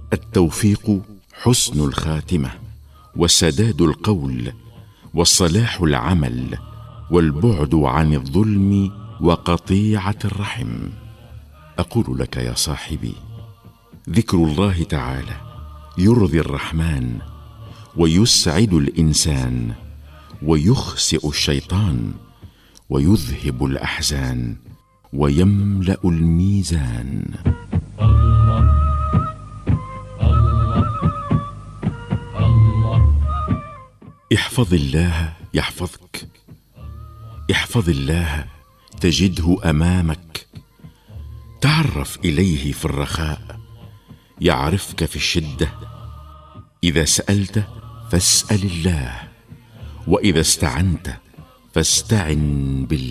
التوفيق حسن الخاتمة، وسداد القول، وصلاح العمل، والبعد عن الظلم، وقطيعة الرحم. أقول لك يا صاحبي: ذكر الله تعالى يرضي الرحمن، ويسعد الإنسان، ويخسئ الشيطان، ويذهب الأحزان، ويملأ الميزان. احفظ الله يحفظك، احفظ الله تجده أمامك، تعرف إليه في الرخاء يعرفك في الشدة. إذا سألت فاسأل الله، وإذا استعنت فاستعن بالله.